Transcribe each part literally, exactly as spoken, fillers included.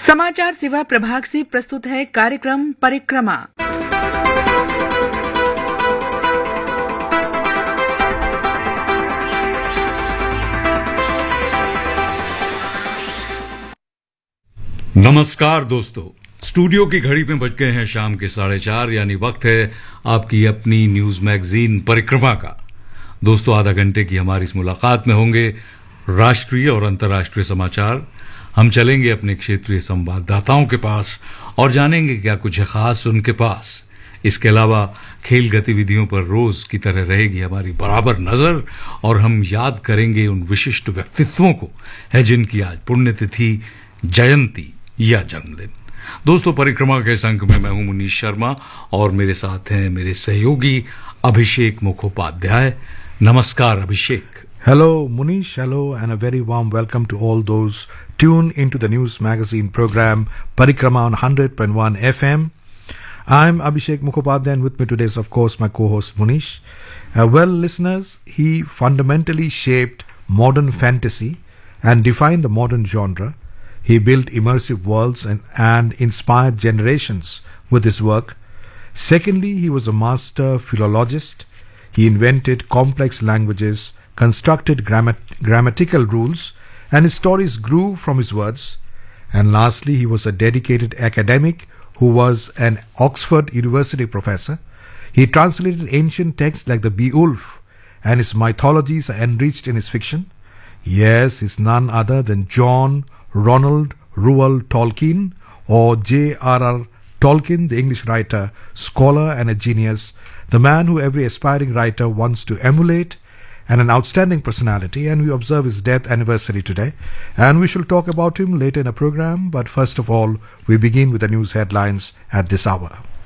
समाचार सेवा प्रभाग से प्रस्तुत है कार्यक्रम परिक्रमा। नमस्कार दोस्तों, स्टूडियो की घड़ी में बज गए हैं शाम के साढ़े चार, यानी वक्त है आपकी अपनी न्यूज मैगजीन परिक्रमा का। दोस्तों, आधा घंटे की हमारी इस मुलाकात में होंगे राष्ट्रीय और अंतर्राष्ट्रीय समाचार। हम चलेंगे अपने क्षेत्रीय संवाददाताओं के पास और जानेंगे क्या कुछ है खास उनके पास। इसके अलावा खेल गतिविधियों पर रोज की तरह रहेगी हमारी बराबर नजर और हम याद करेंगे उन विशिष्ट व्यक्तित्वों को है जिनकी आज पुण्यतिथि, जयंती या जन्मदिन। दोस्तों, परिक्रमा के इस अंक में मैं हूं मुनीश शर्मा और मेरे साथ हैं मेरे सहयोगी अभिषेक मुखोपाध्याय। नमस्कार अभिषेक। Hello Munish, hello and a very warm welcome to all those tuned into the news magazine program Parikrama on one hundred point one F M. I'm Abhishek Mukhopadhyay and with me today is of course my co-host Munish. Uh, well listeners, he fundamentally shaped modern fantasy and defined the modern genre. He built immersive worlds and, and inspired generations with his work. Secondly, he was a master philologist. He invented complex languages, constructed grammat- grammatical rules, and his stories grew from his words. And lastly, he was a dedicated academic who was an Oxford University professor. He translated ancient texts like the Beowulf, and his mythologies are enriched in his fiction. Yes, he's none other than John Ronald Reuel Tolkien, or J R R Tolkien, the English writer, scholar, and a genius, the man who every aspiring writer wants to emulate, and an outstanding personality. And we observe his death anniversary today, and we shall talk about him later in the program. But first of all, we begin with the news headlines at this hour.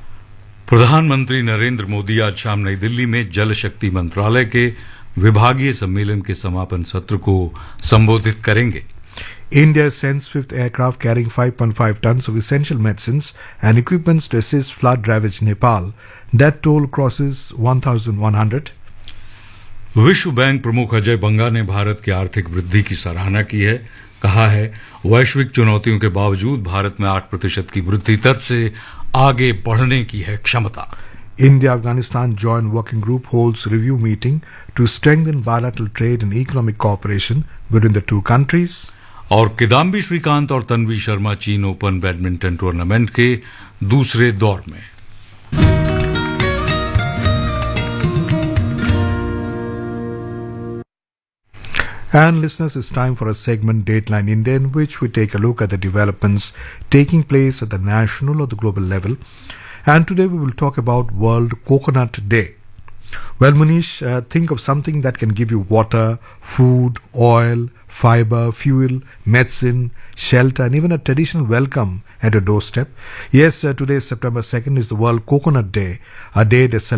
प्रधानमंत्री नरेंद्र मोदी आज शाम नई दिल्ली में जल शक्ति मंत्रालय के विभागीय सम्मेलन के समापन सत्र को संबोधित करेंगे। India sends fifth aircraft carrying five point five tons of essential medicines and equipments to assist flood-ravaged Nepal. That toll crosses one thousand one hundred. विश्व बैंक प्रमुख अजय बंगा ने भारत की आर्थिक वृद्धि की सराहना की है। कहा है, वैश्विक चुनौतियों के बावजूद भारत में आठ प्रतिशत की वृद्धि दर से आगे बढ़ने की है क्षमता। India-Afghanistan Joint Working Group holds review meeting to strengthen bilateral trade and economic cooperation between the two countries. और किदाम्बी श्रीकांत और तन्वी शर्मा चीन ओपन बैडमिंटन टूर्नामेंट के दूसरे दौर में। And listeners, it's time for a segment Dateline India, in which we take a look at the developments taking place at the national or the global level. And today we will talk about World Coconut Day. Well, Munish, uh, think of something that can give you water, food, oil, fiber, fuel, medicine, shelter, and even a traditional welcome at your doorstep. Yes, uh, today, September second, is the World Coconut Day, a day that celebrates